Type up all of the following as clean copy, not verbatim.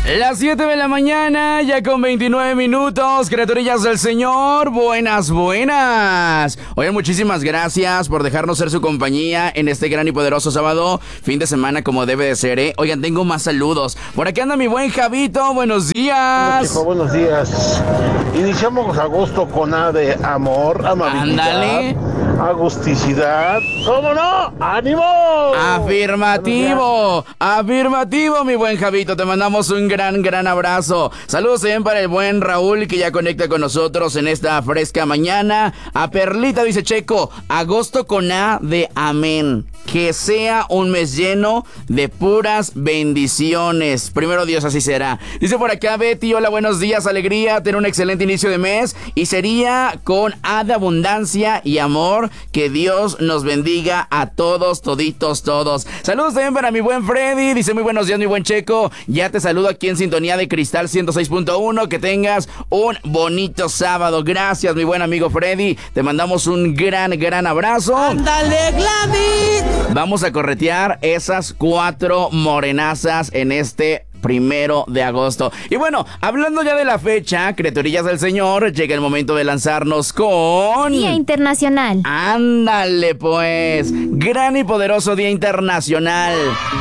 Las 7 de la mañana, ya con 29 minutos, criaturillas del Señor, buenas. Oigan, muchísimas gracias por dejarnos ser su compañía en este gran y poderoso sábado, fin de semana como debe de ser, ¿eh? Oigan, tengo más saludos. Por aquí anda mi buen Javito, buenos días. Chico, buenos días. Iniciamos agosto con A de amor, amabilidad, ándale, agusticidad. ¿Cómo no? ¡Ánimo! Afirmativo, mi buen Javito, te mandamos un gran abrazo. Saludos también para el buen Raúl que ya conecta con nosotros en esta fresca mañana. A Perlita dice Checo, agosto con A de amén. Que sea un mes lleno de puras bendiciones. Primero Dios, así será. Dice por acá Betty, hola, buenos días, alegría, tener un excelente inicio de mes. Y sería con A de abundancia y amor. Que Dios nos bendiga a todos, toditos, todos. Saludos también para mi buen Freddy. Dice muy buenos días, mi buen Checo. Ya te saludo aquí en sintonía de Cristal 106.1. Que tengas un bonito sábado. Gracias, mi buen amigo Freddy. Te mandamos un gran abrazo. ¡Ándale, Gladys! Vamos a corretear esas 4 morenazas en este 1 de agosto. Y bueno, hablando ya de la fecha, criaturillas del Señor, llega el momento de lanzarnos con... Día Internacional. Ándale pues, gran y poderoso Día Internacional.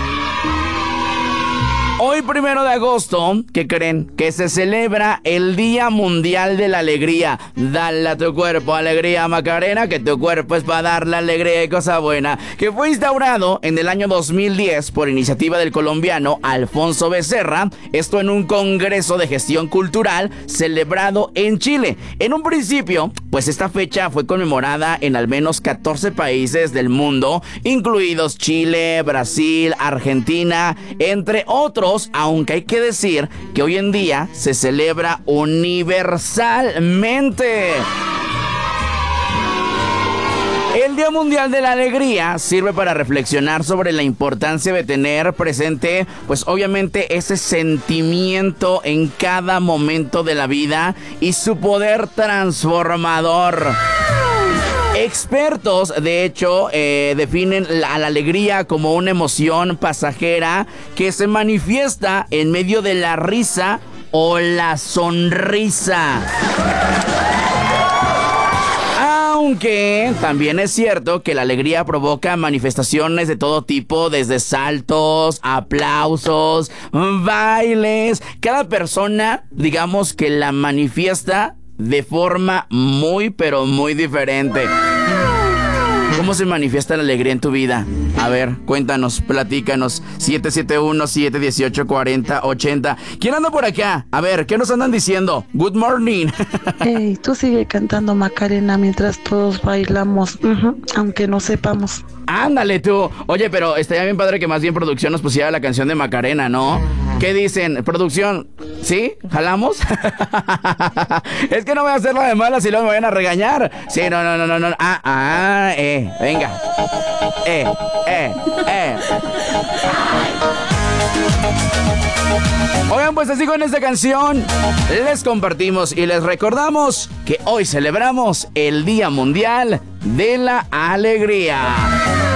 Hoy 1 de agosto, ¿qué creen? Que se celebra el Día Mundial de la Alegría. Dale a tu cuerpo alegría, Macarena, que tu cuerpo es para darle alegría y cosa buena. Que fue instaurado en el año 2010 por iniciativa del colombiano Alfonso Becerra. Esto en un congreso de gestión cultural celebrado en Chile. En un principio, pues esta fecha fue conmemorada en al menos 14 países del mundo, incluidos Chile, Brasil, Argentina, entre otros. Aunque hay que decir que hoy en día se celebra universalmente. El Día Mundial de la Alegría sirve para reflexionar sobre la importancia de tener presente, pues obviamente ese sentimiento en cada momento de la vida y su poder transformador. Expertos, de hecho, definen a la alegría como una emoción pasajera que se manifiesta en medio de la risa o la sonrisa. Aunque también es cierto que la alegría provoca manifestaciones de todo tipo, desde saltos, aplausos, bailes. Cada persona, digamos que la manifiesta de forma muy, pero muy diferente. ¿Cómo se manifiesta la alegría en tu vida? A ver, cuéntanos, platícanos. 771-718-4080. ¿Quién anda por acá? A ver, ¿qué nos andan diciendo? Good morning. Hey, tú sigue cantando Macarena mientras todos bailamos, aunque no sepamos. Ándale tú. Oye, pero estaría bien padre que más bien producción nos pusiera la canción de Macarena, ¿no? ¿Qué dicen? ¿Producción? ¿Sí? ¿Jalamos? Es que no voy a hacerlo de malas y luego me vayan a regañar. Sí, no. Venga. Oigan, pues así con esta canción les compartimos y les recordamos que hoy celebramos el Día Mundial de la Alegría.